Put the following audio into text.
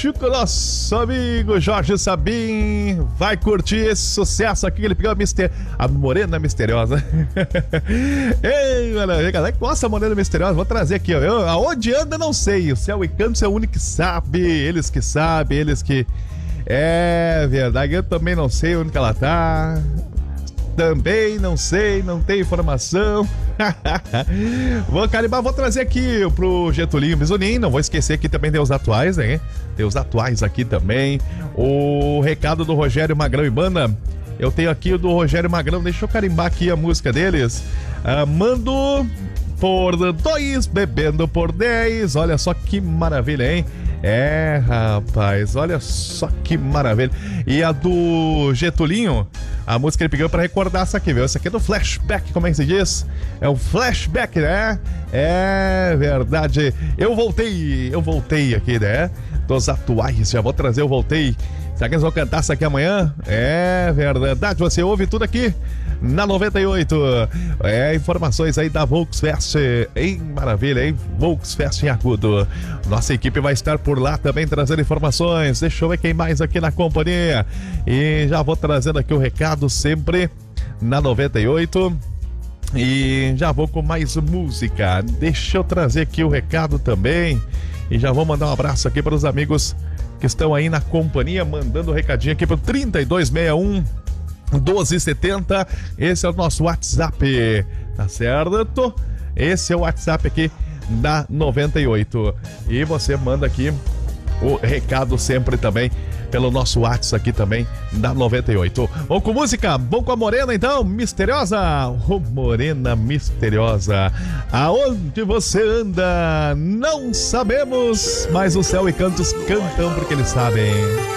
Deixa com o nosso amigo Jorge Sabin. Vai curtir esse sucesso aqui que ele pegou a Morena Misteriosa. Ei, mano, galera, gosta da Morena Misteriosa? Vou trazer aqui, ó. Aonde anda, não sei. O Céu e Cantos é o único que sabe. Eles que sabem, eles que... É verdade, eu também não sei onde que ela tá. Também não sei, não tem informação. Vou carimbar, vou trazer aqui pro Getulinho Bisonim. Não vou esquecer que também tem os atuais, né? Tem os atuais aqui também. O recado do Rogério Magrão e Banda. Eu tenho aqui o do Rogério Magrão. Deixa eu carimbar aqui a música deles. Mando por 2, bebendo por 10. Olha só que maravilha, hein? É, rapaz, olha só que maravilha. E a do Getulinho, a música ele pegou pra recordar essa aqui, viu? Essa aqui é do flashback, como é que se diz? É um flashback, né? É verdade. Eu voltei aqui, né? Dos atuais, já vou trazer o voltei. Será que eles vão cantar isso aqui amanhã? É verdade, você ouve tudo aqui na 98. Informações aí da Volksfest, hein? Maravilha, hein? Volksfest em Agudo. Nossa equipe vai estar por lá também trazendo informações. Deixa eu ver quem mais aqui na companhia. E já vou trazendo aqui o recado sempre na 98. E já vou com mais música. Deixa eu trazer aqui o recado também. E já vou mandar um abraço aqui para os amigos que estão aí na companhia, mandando um recadinho aqui pro 3261 1270. Esse é o nosso WhatsApp, tá certo? Esse é o WhatsApp aqui da 98. E você manda aqui o recado sempre também pelo nosso WhatsApp aqui também da 98. Vamos com música? Vamos com a Morena então? Misteriosa? Oh, Morena Misteriosa. Aonde você anda? Não sabemos, mas o Céu e Cantos cantam porque eles sabem.